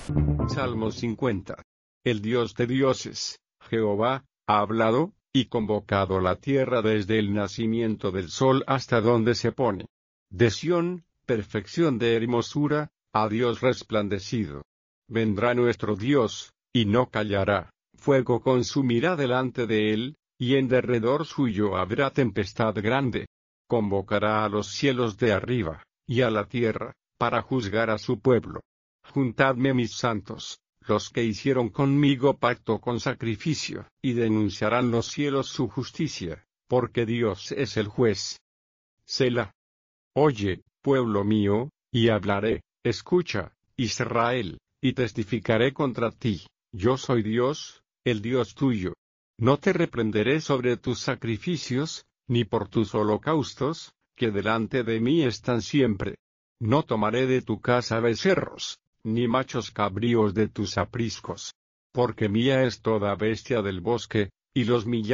Salmo 50. El Dios de dioses, Jehová, ha hablado, y convocado la tierra desde el nacimiento del sol hasta donde se pone. De Sión, perfección de hermosura, ha Dios resplandecido. Vendrá nuestro Dios, y no callará, fuego consumirá delante de él, y en derredor suyo habrá tempestad grande. Convocará a los cielos de arriba, y a la tierra, para juzgar a su pueblo. Juntadme mis santos, los que hicieron conmigo pacto con sacrificio, y denunciarán los cielos su justicia, porque Dios es el juez. Selah. Oye, pueblo mío, y hablaré, escucha, Israel, y testificaré contra ti, yo soy Dios, el Dios tuyo. No te reprenderé sobre tus sacrificios, ni por tus holocaustos, que delante de mí están siempre. No tomaré de tu casa becerros, ni machos cabríos de tus apriscos. Porque mía es toda bestia del bosque, y los millares